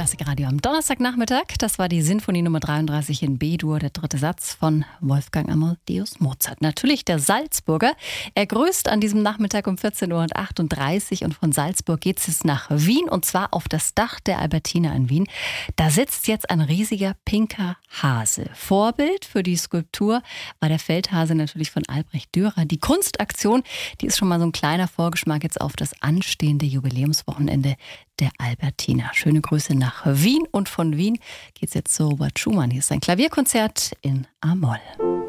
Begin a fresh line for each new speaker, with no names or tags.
Klassikradio am Donnerstagnachmittag. Das war die Sinfonie Nummer 33 in B-Dur, der dritte Satz von Wolfgang Amadeus Mozart. Natürlich der Salzburger. Er grüßt an diesem Nachmittag um 14:38 Uhr und von Salzburg geht es jetzt nach Wien und zwar auf das Dach der Albertina in Wien. Da sitzt jetzt ein riesiger pinker Hase. Vorbild für die Skulptur war der Feldhase natürlich von Albrecht Dürer. Die Kunstaktion, die ist schon mal so ein kleiner Vorgeschmack jetzt auf das anstehende Jubiläumswochenende der Albertina. Schöne Grüße nach Wien und von Wien geht's jetzt zu Robert Schumann. Hier ist ein Klavierkonzert in A-Moll.